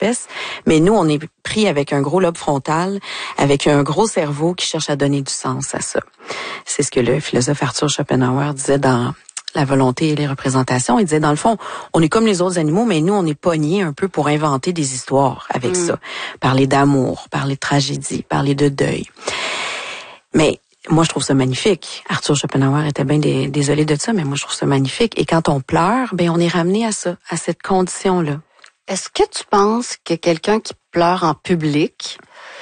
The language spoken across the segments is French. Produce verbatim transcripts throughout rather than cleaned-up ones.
espèce. Mais nous, on est pris avec un gros lobe frontal, avec un gros cerveau qui cherche à donner du sens à ça. C'est ce que le philosophe Arthur Schopenhauer disait dans La volonté et les représentations. Il disait, dans le fond, on est comme les autres animaux, mais nous, on est pognés un peu pour inventer des histoires avec mmh. ça. Parler d'amour, parler de tragédie, parler de deuil. Mais moi, je trouve ça magnifique. Arthur Schopenhauer était bien dé- désolé de ça, mais moi, je trouve ça magnifique. Et quand on pleure, ben on est ramené à ça, à cette condition-là. Est-ce que tu penses que quelqu'un qui pleure en public,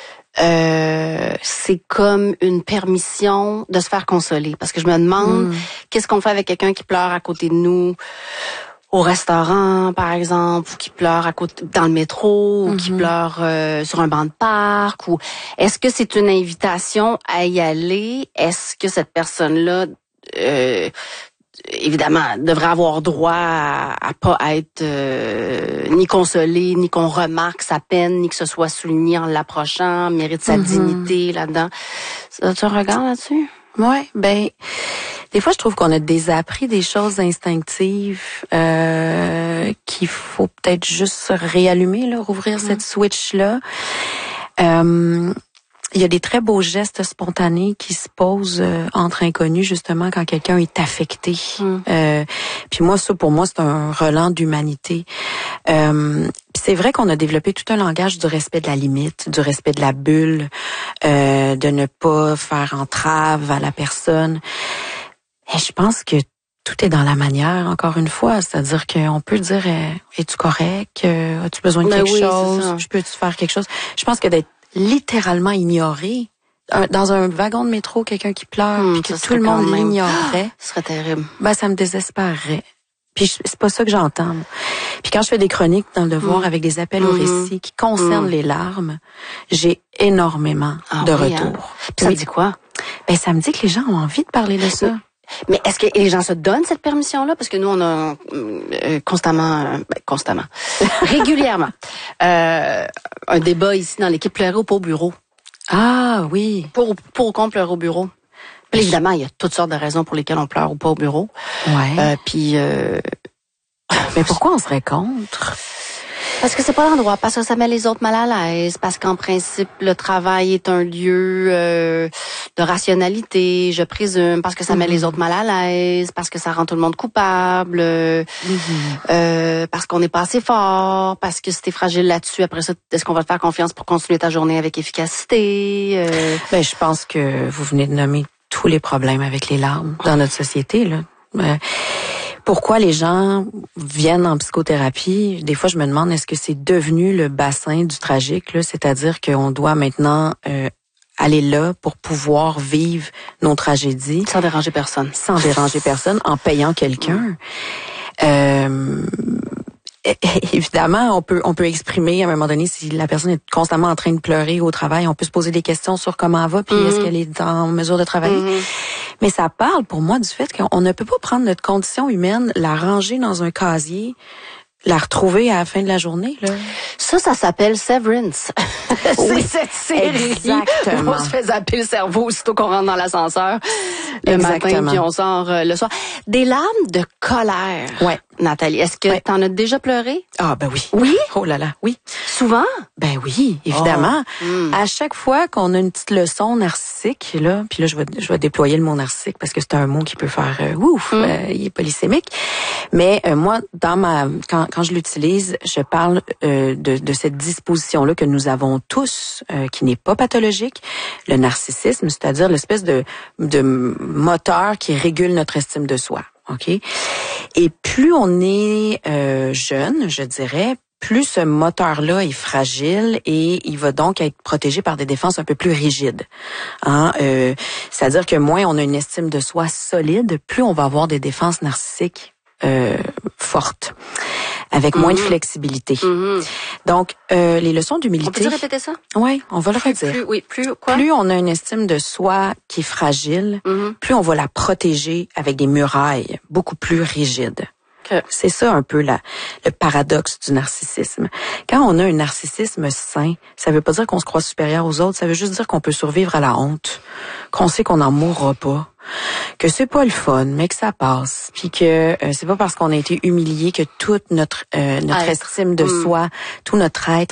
euh, c'est comme une permission de se faire consoler? Parce que je me demande, mmh. qu'est-ce qu'on fait avec quelqu'un qui pleure à côté de nous au restaurant, par exemple, ou qui pleure à côté dans le métro, ou mm-hmm. qui pleure euh, sur un banc de parc, ou est-ce que c'est une invitation à y aller? Est-ce que cette personne-là, euh, évidemment, devrait avoir droit à, à pas être euh, ni consolée, ni qu'on remarque sa peine, ni que ce soit souligné en l'approchant, mérite sa mm-hmm. dignité là-dedans? As-tu un regard là-dessus? Ouais, ben... Des fois, je trouve qu'on a désappris des choses instinctives euh, qu'il faut peut-être juste réallumer, là, rouvrir mmh. cette switch-là. Euh, il y a des très beaux gestes spontanés qui se posent euh, entre inconnus, justement, quand quelqu'un est affecté. Mmh. Euh, puis moi, ça, pour moi, c'est un relent d'humanité. Euh, c'est vrai qu'on a développé tout un langage du respect de la limite, du respect de la bulle, euh, de ne pas faire entrave à la personne. Et je pense que tout est dans la manière, encore une fois. C'est-à-dire qu'on peut dire, es-tu correct? As-tu besoin de ben quelque oui, chose? Je peux-tu faire quelque chose? Je pense que d'être littéralement ignoré, dans un wagon de métro, quelqu'un qui pleure, hum, puis que tout le monde même... l'ignorerait, ce serait terrible. Ben, ça me désespérerait. Puis je, c'est pas ça que j'entends. Puis quand je fais des chroniques dans le Devoir mmh. avec des appels mmh. au récit qui concernent mmh. les larmes, j'ai énormément ah, de oui, retours. Hein? Puis ça me dit quoi? Ben, ça me dit que les gens ont envie de parler de ça. Mais est-ce que les gens se donnent cette permission-là? Parce que nous, on a euh, constamment, euh, ben, constamment, régulièrement, euh, un débat ici dans l'équipe Pleurer ou pas au bureau. Ah oui. Pour, pour ou contre pleurer au bureau. Puis évidemment, il y a toutes sortes de raisons pour lesquelles on pleure ou pas au bureau. Ouais. Euh, puis... Euh... Mais pourquoi on serait contre? Parce que c'est pas l'endroit, parce que ça met les autres mal à l'aise, parce qu'en principe, le travail est un lieu euh, de rationalité, je présume, parce que ça mm-hmm. met les autres mal à l'aise, parce que ça rend tout le monde coupable, euh, mm-hmm. euh, parce qu'on n'est pas assez fort, parce que si t'es fragile là-dessus, après ça, est-ce qu'on va te faire confiance pour continuer ta journée avec efficacité? Euh... Ben, je pense que vous venez de nommer tous les problèmes avec les larmes dans notre société, là. Euh, Pourquoi les gens viennent en psychothérapie? Des fois, je me demande, est-ce que c'est devenu le bassin du tragique, là? C'est-à-dire qu'on doit maintenant euh, aller là pour pouvoir vivre nos tragédies. Sans déranger personne. Sans déranger personne, en payant quelqu'un. Euh, évidemment, on peut on peut exprimer à un moment donné, si la personne est constamment en train de pleurer au travail, on peut se poser des questions sur comment elle va, puis mm-hmm. est-ce qu'elle est en mesure de travailler. Mm-hmm. Mais ça parle pour moi du fait qu'on ne peut pas prendre notre condition humaine, la ranger dans un casier, la retrouver à la fin de la journée, là. Ça, ça s'appelle Severance. Oui, c'est cette série exactement. où on se fait zapper le cerveau aussitôt qu'on rentre dans l'ascenseur le exactement. matin, puis on sort euh, le soir. Des larmes de colère. Ouais. Nathalie, est-ce que ouais. t'en as déjà pleuré? Ah, ben oui. Oui? Oh là là, oui. Souvent? Ben oui, évidemment. Oh. Mm. À chaque fois qu'on a une petite leçon narcissique, là, puis là, je vais, je vais déployer le mot narcissique parce que c'est un mot qui peut faire euh, ouf, mm. euh, il est polysémique. Mais euh, moi, dans ma, quand, quand je l'utilise, je parle euh, de, de cette disposition-là que nous avons tous, euh, qui n'est pas pathologique, le narcissisme, c'est-à-dire l'espèce de, de moteur qui régule notre estime de soi. OK? Et plus on est euh, jeune, je dirais, plus ce moteur-là est fragile et il va donc être protégé par des défenses un peu plus rigides. Hein? Euh, c'est-à-dire que moins on a une estime de soi solide, plus on va avoir des défenses narcissiques euh, fortes, avec moins mm-hmm. de flexibilité. Mm-hmm. Donc, euh, les leçons d'humilité... On peut-tu répéter ça? Oui, on va le plus, redire. Plus, oui, plus quoi? Plus on a une estime de soi qui est fragile, mm-hmm. plus on va la protéger avec des murailles beaucoup plus rigides. Okay. C'est ça un peu la, le paradoxe du narcissisme. Quand on a un narcissisme sain, ça veut pas dire qu'on se croit supérieur aux autres, ça veut juste dire qu'on peut survivre à la honte, qu'on sait qu'on n'en mourra pas, que c'est pas le fun, mais que ça passe, puis que euh, c'est pas parce qu'on a été humilié que toute notre euh, notre être. estime de mm. soi, tout notre être